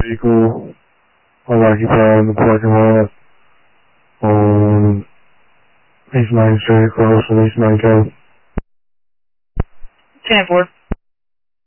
vehicle unoccupied in the parking lot on East 9th Street, across from East 9th Ave. 10-4.